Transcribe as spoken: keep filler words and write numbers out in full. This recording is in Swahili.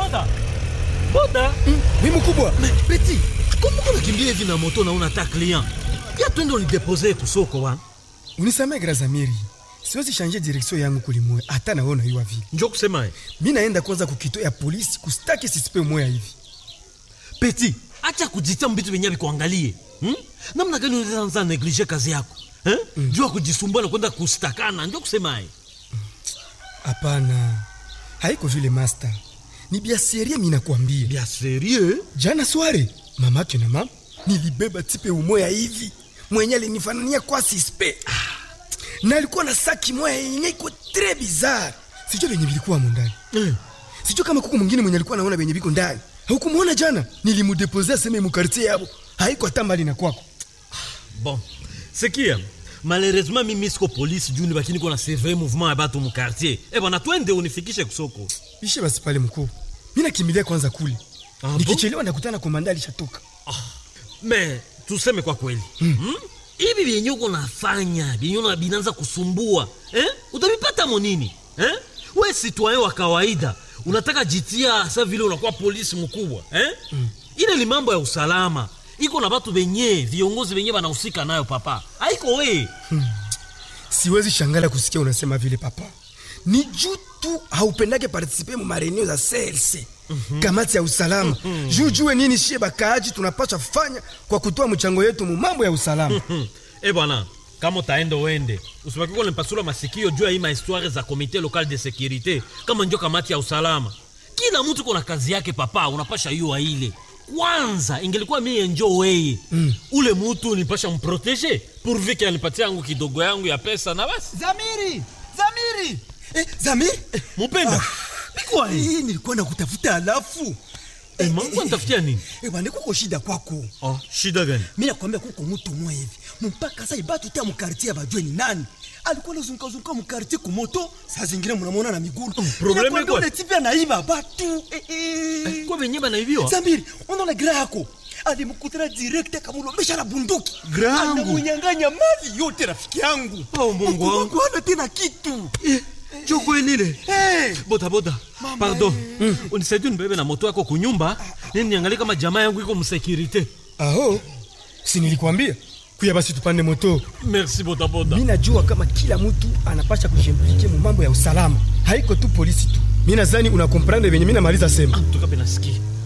boda. Boda? Mimi mkubwa. Petit, comment on kimbia hivi na moto na una ta client? Pia twende unideposer kusoko wa. Unisamee Grazamiri. Siwezi changer direction yangu kulimwe. Hata naona hiyo vile. Njoo kusema eh. Mimi naenda kwanza kukito ya polisi kustaki sisipe moya hivi. Petit, acha kujita mbitu wenyewe kuangalie. Hmm? Namna gani unaanza negliger kazi yako? Eh? Mm. Jua kujisumbua na kwenda kustakana, njoo kusema eh. Hapana. Haiko vile master. Ni bia serie mimi nakwambia. Bia serie? Jana sware, mama yake na mama nilibeba tipe umoya hivi. Mwenye alinifanania kwa sispe. Ah. Na alikuwa na saki moya yenye iko très bizarre. Sijui venye vilikuwa ndani. Mm. Sijui kama kuku mwingine mwenye alikuwa anaona venye viko ndani. Hukumuona jana? Nilimudeposer sema mu quartier yabo. Haiko hata mbali na kwako. Bon. Sikia. Malheureusement mimi siko police juu nibaki niko na surveiller mouvement ya batu mu quartier. Eh bwana twende unifikishe kusoko. Bishe basi pale mkuu. Mimi nakimbilia kwanza kule. Ah, nikichelewa nakutana na komanda alishatoka. Ah. Mais tuseme kwa kweli. Mm. Hmm? Hivi vyenye uko nafanya, vyenye unabinaanza kusumbua, eh? Utavipata monini? Eh? Wewe citoyen wa kawaida, unataka jitia sasa vile unakuwa polisi mkubwa, eh? Mm. Ile ni mambo ya usalama. Iko na watu wenye, viongozi wenye wanahusika nayo papa. Haiko wewe. Hmm. Siwezi shangala kusikia unasema vile papa. Ni juu tu haupendake participer mu mareneo za C L C. Mm-hmm. Kamati ya usalama. Mm-hmm. Juu juu nini shie bakaaji tunapaswa fanya kwa kutoa mchango yetu mu mambo ya usalama. Mm-hmm. Eh bwana, kama utaenda uende, usibaki kwa mpasula masikio juu ya hii histoire za comité local de sécurité, kama ndio kamati ya usalama. Kila mtu kuna kazi yake papa, unapasha hiyo ile. Kwanza ingelikuwa mimi enjo wewe. Mm. Ule mtu nipasha mproteger pourvu que anipatie yangu kidogo yangu ya pesa na basi. Zamiri! Zamiri! Eh, Zamiri? Eh, mpenda. Ah. Bikwa hii nilikuwa nakutafuta alafu. Eh, mangu nitafutia nini? Eh, bwana kuko shida kwako. Oh, shida gani? Mimi nakwambia kuko mtu mmoja hivi. Mpaka sasa ibatu tia mkartie bajue ni nani. Alikuwa anazunguka zunguka mkartie kwa moto, saa zingine mnamuona na miguu. Mm, probleme kwa ile tipi anaiba batu. Eh eh. eh kwa venye banaibiwa? Zamiri, unaona gra yako. Alimkutana direct kamulombesha na bunduki. Grangu. Anamunyang'anya mali yote rafiki yangu. Oh Mungu wangu. Hana tena kitu. Eh. Choko nile. Hey. Boda boda. Mama pardon. Mm. Unisaidie nibebe na moto yako kunyumba. Nini niangalie kama jamaa yangu iko msekirite. Aho. Si nilikwambia? Kuya basi tupande moto. Merci boda boda. Mimi najua kama kila mtu anapaswa kujimplike mu mambo ya usalama. Haiko tu polisi tu. Mimi nadhani una comprendre venye mimi namaliza sema. Ah, tukabe nasikia.